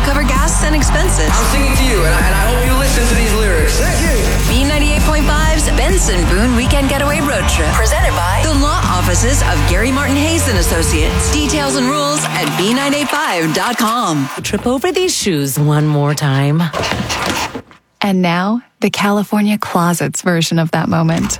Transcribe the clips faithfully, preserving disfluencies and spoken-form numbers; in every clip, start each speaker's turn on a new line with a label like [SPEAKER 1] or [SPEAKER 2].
[SPEAKER 1] cover gas and expenses.
[SPEAKER 2] I'm singing to you, and I, and I hope you listen to these lyrics. Thank you.
[SPEAKER 1] B ninety-eight point five's Benson Boone Weekend Getaway Road Trip. Presented by the law offices of Gary Martin Hayes and Associates. Details and rules at B nine eight five dot com.
[SPEAKER 3] Trip over these shoes one more time.
[SPEAKER 4] And now, the California Closets version of that moment.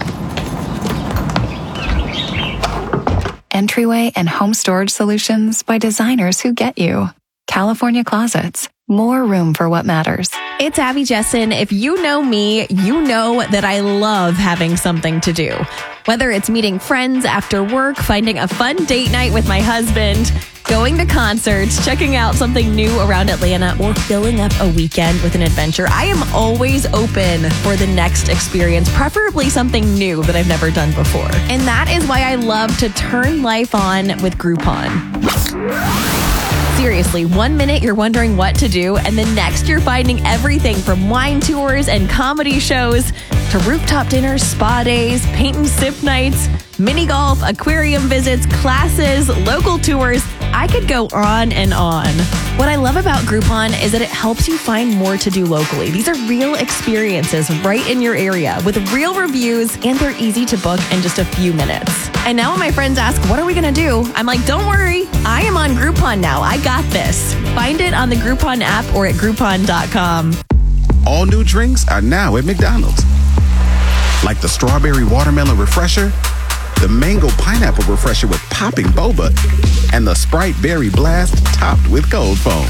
[SPEAKER 4] Entryway and home storage solutions by designers who get you. California Closets. More room for what matters.
[SPEAKER 5] It's Abby Jessen. If you know me, you know that I love having something to do. Whether it's meeting friends after work, finding a fun date night with my husband, going to concerts, checking out something new around Atlanta, or filling up a weekend with an adventure, I am always open for the next experience, preferably something new that I've never done before. And that is why I love to turn life on with Groupon. Seriously, one minute you're wondering what to do, and the next you're finding everything from wine tours and comedy shows to rooftop dinners, spa days, paint and sip nights, mini golf, aquarium visits, classes, local tours. I could go on and on. What I love about Groupon is that it helps you find more to do locally. These are real experiences right in your area with real reviews, and they're easy to book in just a few minutes. And now when my friends ask, what are we going to do? I'm like, don't worry. I am on Groupon now. I got this. Find it on the Groupon app or at Groupon dot com.
[SPEAKER 6] All new drinks are now at McDonald's. Like the strawberry watermelon refresher, the mango pineapple refresher with popping boba, and the Sprite berry blast topped with cold foam.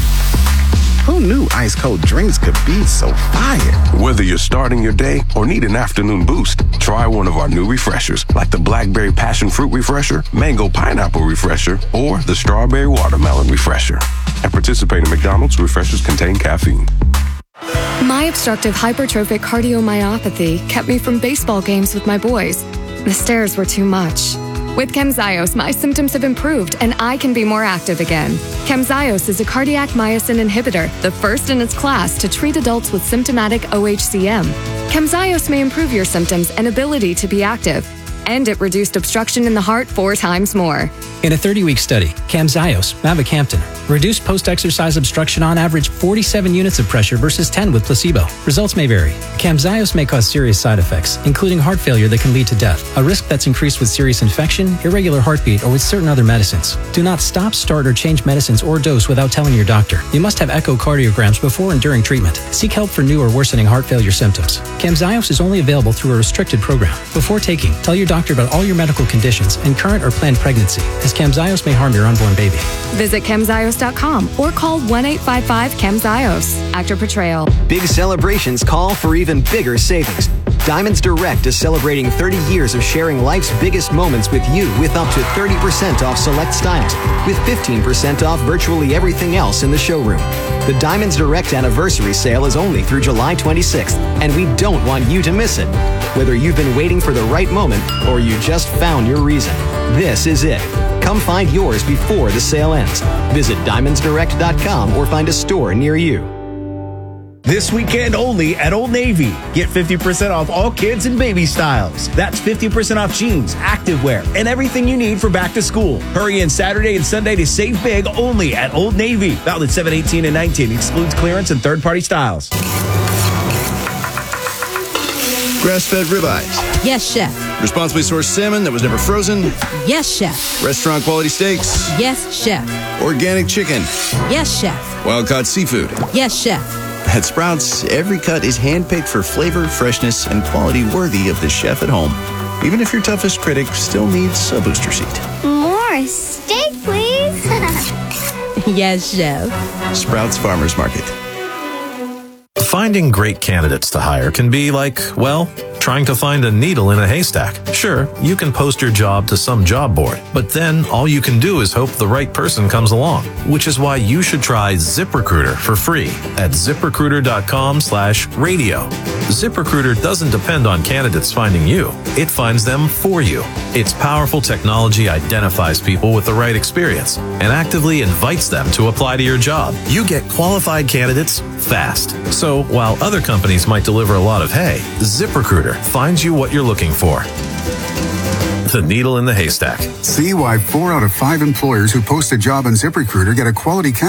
[SPEAKER 6] Who knew ice cold drinks could be so fire?
[SPEAKER 7] Whether you're starting your day or need an afternoon boost, try one of our new refreshers, like the blackberry passion fruit refresher, mango pineapple refresher, or the strawberry watermelon refresher. At participating McDonald's, refreshers contain caffeine.
[SPEAKER 8] My obstructive hypertrophic cardiomyopathy kept me from baseball games with my boys. The stairs were too much. With Camzyos, my symptoms have improved and I can be more active again. Camzyos is a cardiac myosin inhibitor, the first in its class to treat adults with symptomatic O H C M. Camzyos may improve your symptoms and ability to be active, and it reduced obstruction in the heart four times more.
[SPEAKER 9] In a thirty-week study, Camzyos, mavacamten, reduced post-exercise obstruction on average forty-seven units of pressure versus ten with placebo. Results may vary. Camzyos may cause serious side effects, including heart failure that can lead to death, a risk that's increased with serious infection, irregular heartbeat, or with certain other medicines. Do not stop, start, or change medicines or dose without telling your doctor. You must have echocardiograms before and during treatment. Seek help for new or worsening heart failure symptoms. Camzyos is only available through a restricted program. Before taking, tell your doctor about all your medical conditions and current or planned pregnancy, as Camzyos may harm your unborn baby.
[SPEAKER 8] Visit Camzyos dot com or call one eight five five Camzyos. Actor portrayal.
[SPEAKER 10] Big celebrations call for even bigger savings. Diamonds Direct is celebrating thirty years of sharing life's biggest moments with you with up to thirty percent off select styles, with fifteen percent off virtually everything else in the showroom. The Diamonds Direct anniversary sale is only through July twenty-sixth, and we don't want you to miss it. Whether you've been waiting for the right moment or you just found your reason, this is it. Come find yours before the sale ends. Visit Diamonds Direct dot com or find a store near you.
[SPEAKER 11] This weekend only at Old Navy. Get fifty percent off all kids and baby styles. That's fifty percent off jeans, activewear, and everything you need for back to school. Hurry in Saturday and Sunday to save big only at Old Navy. Valid seven eighteen and nineteen. Excludes clearance and third-party styles.
[SPEAKER 12] Grass-fed ribeyes.
[SPEAKER 13] Yes, chef.
[SPEAKER 12] Responsibly sourced salmon that was never frozen.
[SPEAKER 13] Yes, chef.
[SPEAKER 12] Restaurant quality steaks.
[SPEAKER 13] Yes, chef.
[SPEAKER 12] Organic chicken.
[SPEAKER 13] Yes, chef.
[SPEAKER 12] Wild-caught seafood.
[SPEAKER 13] Yes, chef.
[SPEAKER 12] At Sprouts, every cut is handpicked for flavor, freshness, and quality worthy of the chef at home. Even if your toughest critic still needs a booster seat.
[SPEAKER 14] More steak, please.
[SPEAKER 13] Yes, chef.
[SPEAKER 12] Sprouts Farmers Market.
[SPEAKER 15] Finding great candidates to hire can be like, well, trying to find a needle in a haystack. Sure, you can post your job to some job board, but then all you can do is hope the right person comes along, which is why you should try ZipRecruiter for free at ZipRecruiter dot com slash radio. ZipRecruiter doesn't depend on candidates finding you. It finds them for you. Its powerful technology identifies people with the right experience and actively invites them to apply to your job. You get qualified candidates fast. So while other companies might deliver a lot of hay, ZipRecruiter finds you what you're looking for. The needle in the haystack.
[SPEAKER 16] See why four out of five employers who post a job on ZipRecruiter get a quality candidate